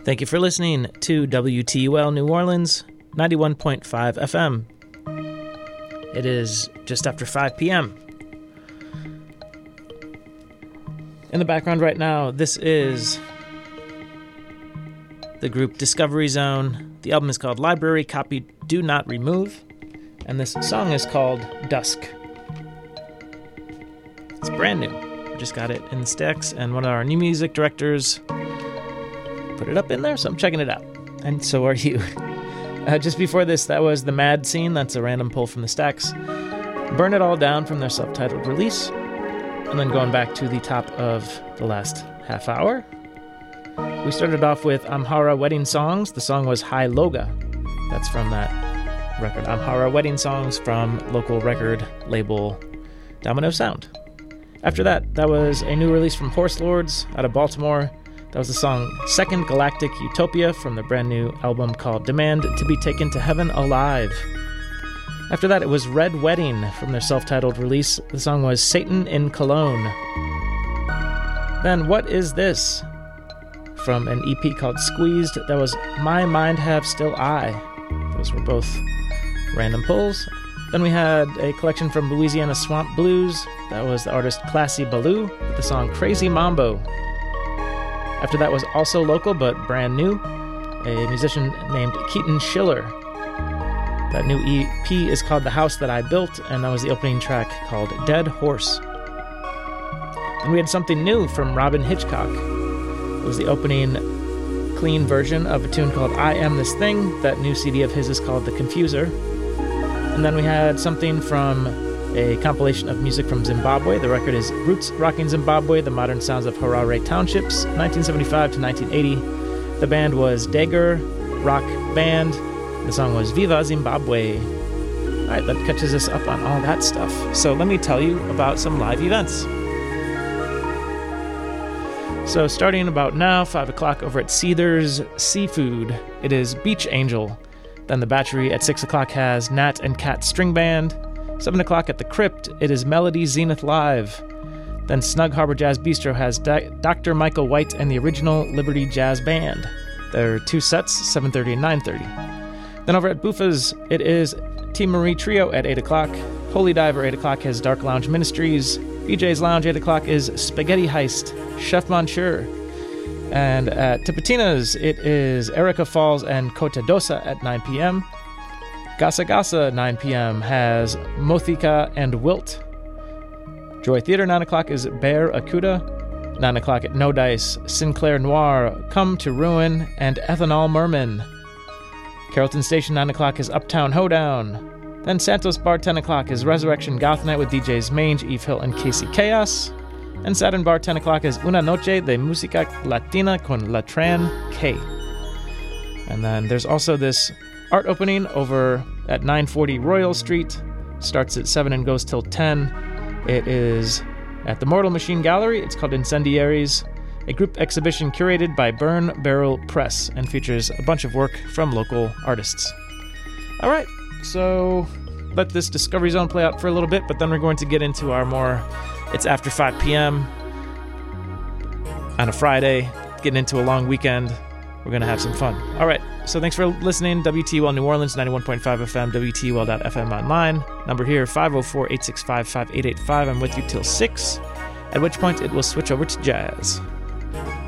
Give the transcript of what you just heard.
Thank you for listening to WTUL New Orleans, 91.5 FM. It is just after 5 p.m. In the background right now, this is the group Discovery Zone. The album is called Library Copy Do Not Remove, and this song is called Dusk. It's brand new. We just got it in the sticks, and one of our new music directors put it up in there, so I'm checking it out. And so are you. Just before this, that was The Mad Scene. That's a random pull from the stacks. Burn It All Down from their self-titled release. And then going back to the top of the last half hour, we started off with Amhara Wedding Songs. The song was High Loga. That's from that record, Amhara Wedding Songs, from local record label Domino Sound. After that, that was a new release from Horse Lords out of Baltimore. That was the song Second Galactic Utopia from the brand new album called Demand to Be Taken to Heaven Alive. After that, it was Red Wedding from their self-titled release. The song was Satan in Cologne. Then What Is This? From an EP called Squeezed. That was My Mind Have Still I. Those were both random pulls. Then we had a collection from Louisiana Swamp Blues. That was the artist Classy Baloo with the song Crazy Mambo. After that was also local but brand new, a musician named Keaton Schiller. That new EP is called The House That I Built, and that was the opening track called Dead Horse. And we had something new from Robin Hitchcock. It was the opening clean version of a tune called I Am This Thing. That new CD of his is called The Confuser. And then we had something from a compilation of music from Zimbabwe. The record is Roots Rocking Zimbabwe, The Modern Sounds of Harare Townships, 1975 to 1980. The band was Dagger Rock Band. The song was Viva Zimbabwe. All right, that catches us up on all that stuff. So let me tell you about some live events. So starting about now, 5 o'clock over at Seether's Seafood, it is Beach Angel. Then the Battery at 6 o'clock has Nat and Cat String Band. 7 o'clock at the Crypt, it is Melody Zenith Live. Then Snug Harbor Jazz Bistro has Dr. Michael White and the Original Liberty Jazz Band. There are 2 sets, 7:30 and 9:30. Then over at Bufa's, it is Team Marie Trio at 8 o'clock. Holy Diver, 8 o'clock, has Dark Lounge Ministries. BJ's Lounge, 8 o'clock, is Spaghetti Heist, Chef Monsieur. And at Tipitina's, it is Erica Falls and Kota Dosa at 9 p.m. Gasa Gasa, 9 p.m., has Mothika and Wilt. Joy Theater, 9 o'clock, is Bear Akuda. 9 o'clock at No Dice, Sinclair Noir, Come to Ruin, and Ethanol Merman. Carrollton Station, 9 o'clock, is Uptown Hoedown. Then Santos Bar, 10 o'clock, is Resurrection Goth Night with DJs Mange, Eve Hill, and Casey Chaos. And Saturn Bar, 10 o'clock, is Una Noche de Música Latina con Latran K. And then there's also this art opening over at 940 Royal Street. Starts at 7 and goes till 10. It is at the Mortal Machine Gallery. It's called Incendiaries, a group exhibition curated by Burn Barrel Press and features a bunch of work from local artists. All right, so let this Discovery Zone play out for a little bit, but then we're going to get into our more It's After 5 p.m. on a Friday, getting into a long weekend. We're going to have some fun. All right, so thanks for listening. WTUL New Orleans, 91.5 FM, WTUL.FM online. Number here, 504-865-5885. I'm with you till 6, at which point it will switch over to jazz.